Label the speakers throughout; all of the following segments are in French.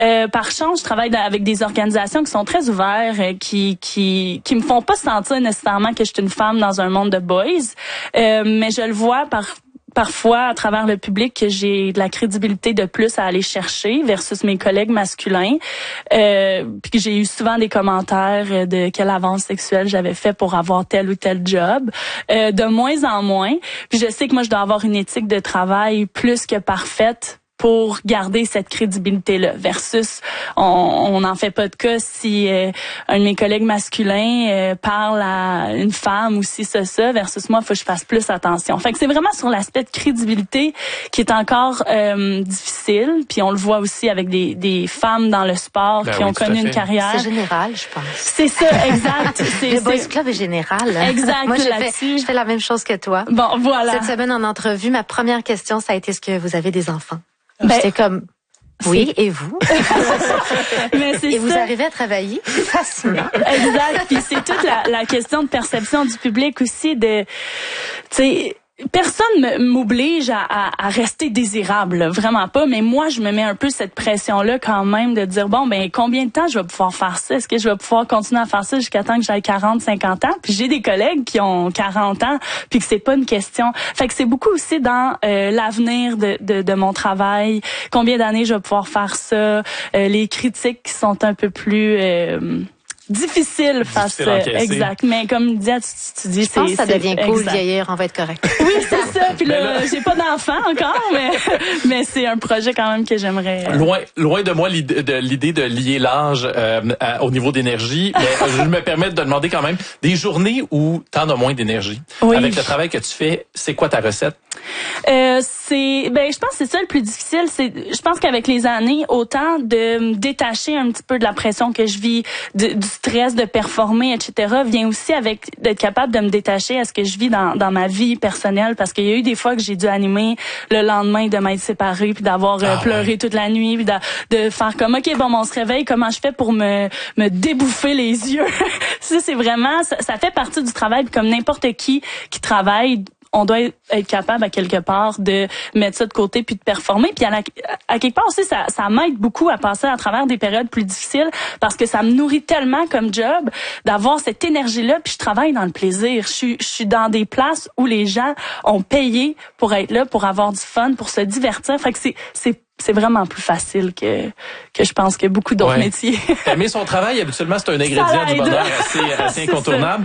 Speaker 1: Par chance, je travaille avec des organisations qui sont très ouvertes, qui me font pas sentir nécessairement que je suis une femme dans un monde de boys, mais je le vois parfois à travers le public que j'ai de la crédibilité de plus à aller chercher versus mes collègues masculins, puis que j'ai eu souvent des commentaires de quelle avance sexuelle j'avais fait pour avoir tel ou tel job, de moins en moins. Puis je sais que moi je dois avoir une éthique de travail plus que parfaite pour garder cette crédibilité-là, versus on n'en fait pas de cas si un de mes collègues masculins parle à une femme ou si ça, versus moi, il faut que je fasse plus attention. Fait que c'est vraiment sur l'aspect de crédibilité qui est encore difficile, puis on le voit aussi avec des femmes dans le sport qui ont connu une carrière.
Speaker 2: C'est général, je pense.
Speaker 1: C'est ça, exact.
Speaker 2: Le Boys Club est général.
Speaker 1: Exact.
Speaker 2: Moi, je fais la même chose que toi.
Speaker 1: Bon, voilà.
Speaker 2: Cette semaine en entrevue, ma première question, ça a été est-ce que vous avez des enfants? J'étais comme, oui, et vous?
Speaker 1: Mais c'est
Speaker 2: et
Speaker 1: ça.
Speaker 2: Vous arrivez à travailler facilement.
Speaker 1: Exact. Puis c'est toute la question de perception du public aussi de, tu sais, personne m'oblige à rester désirable, là, vraiment pas, mais moi je me mets un peu cette pression-là quand même de dire bon ben combien de temps je vais pouvoir faire ça? Est-ce que je vais pouvoir continuer à faire ça jusqu'à temps que j'aille 40, 50 ans? Puis j'ai des collègues qui ont 40 ans puis que c'est pas une question. Fait que c'est beaucoup aussi dans l'avenir de mon travail, combien d'années je vais pouvoir faire ça, les critiques qui sont un peu plus difficile face exact, mais comme tu dis,
Speaker 2: je pense que ça devient cool vieillir, on va être correct.
Speaker 1: Oui, c'est ça. Puis là, j'ai pas d'enfant encore, mais c'est un projet quand même que j'aimerais.
Speaker 3: Loin de moi l'idée de lier l'âge au niveau d'énergie, mais je me permets de demander quand même des journées où t'en as moins d'énergie. Oui. Avec le travail que tu fais, c'est quoi ta recette?
Speaker 1: Je pense que c'est ça le plus difficile. Je pense qu'avec les années, autant de me détacher un petit peu de la pression que je vis, du stress de performer, etc., vient aussi avec d'être capable de me détacher à ce que je vis dans ma vie personnelle, parce qu'il y a eu des fois que j'ai dû animer le lendemain de m'être séparée, puis d'avoir pleuré toute la nuit, puis de faire comme ok bon, on se réveille, comment je fais pour me débouffer les yeux. Ça c'est vraiment ça fait partie du travail, puis comme n'importe qui travaille, on doit être capable à quelque part de mettre ça de côté puis de performer. Puis à quelque part aussi, ça m'aide beaucoup à passer à travers des périodes plus difficiles, parce que ça me nourrit tellement comme job d'avoir cette énergie-là. Puis je travaille dans le plaisir. Je suis dans des places où les gens ont payé pour être là, pour avoir du fun, pour se divertir. Fait que c'est vraiment plus facile que je pense que beaucoup d'autres métiers.
Speaker 3: Aimer son travail, habituellement, c'est un ingrédient du bonheur assez incontournable.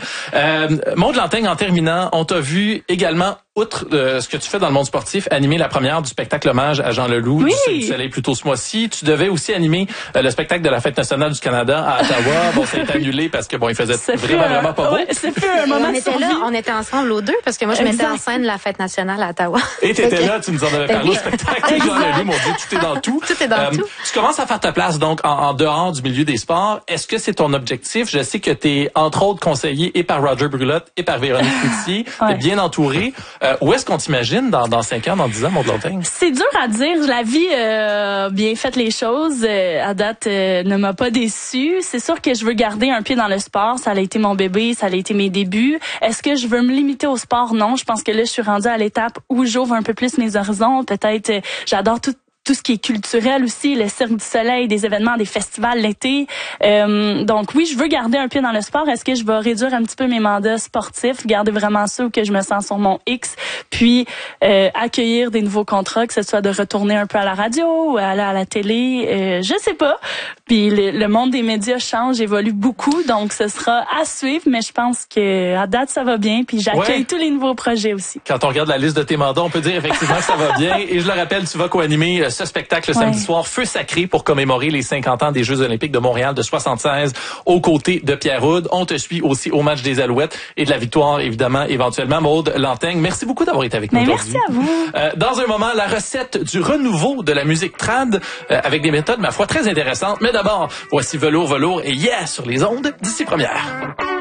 Speaker 3: Maude Lanteigne, en terminant, on t'a vu également, outre ce que tu fais dans le monde sportif, animer la première du spectacle hommage à Jean Leloup du Soleil plus tôt ce mois-ci. Tu devais aussi animer le spectacle de la Fête nationale du Canada à Ottawa. Bon, ça a été annulé parce que il faisait vraiment pas beau.
Speaker 1: C'est plus un moment de survie.
Speaker 2: On était ensemble aux deux, parce que moi, je mettais en scène la Fête nationale à Ottawa.
Speaker 3: Et t'étais là, tu nous en avais parlé au spectacle. Jean Leloup, mon Dieu, tout est dans tout.
Speaker 2: Tout est dans tout.
Speaker 3: Tu commences à faire ta place, donc, en dehors du milieu des sports. Est-ce que c'est ton objectif? Je sais que t'es, entre autres, conseillé et par Roger Brulotte et par Véronique Cloutier. T'es bien entouré. Où est-ce qu'on t'imagine dans 5 ans, dans 10 ans, Maude Lanteigne?
Speaker 1: C'est dur à dire. La vie a bien fait les choses. À date, ne m'a pas déçue. C'est sûr que je veux garder un pied dans le sport. Ça a été mon bébé, ça a été mes débuts. Est-ce que je veux me limiter au sport? Non. Je pense que là, je suis rendue à l'étape où j'ouvre un peu plus mes horizons. Peut-être, j'adore tout ce qui est culturel aussi, le Cirque du Soleil, des événements, des festivals l'été. Donc oui, je veux garder un pied dans le sport. Est-ce que je vais réduire un petit peu mes mandats sportifs, garder vraiment ça où que je me sens sur mon X, puis accueillir des nouveaux contrats, que ce soit de retourner un peu à la radio ou aller à la télé, je sais pas. Puis le monde des médias change, évolue beaucoup, donc ce sera à suivre, mais je pense que à date ça va bien, puis j'accueille tous les nouveaux projets aussi.
Speaker 3: Quand on regarde la liste de tes mandats, on peut dire effectivement que ça va bien. Et je le rappelle, tu vas co-animer ce spectacle samedi soir, Feu sacré, pour commémorer les 50 ans des Jeux olympiques de Montréal de 76, aux côtés de Pierre Houde. On te suit aussi au match des Alouettes et de la victoire, évidemment, éventuellement. Maude Lanteigne, merci beaucoup d'avoir été avec nous aujourd'hui.
Speaker 1: Merci à vous.
Speaker 3: Dans un moment, la recette du renouveau de la musique trad, avec des méthodes, ma foi, très intéressantes. Mais d'abord, voici Velours et Yeah sur les ondes d'ici première.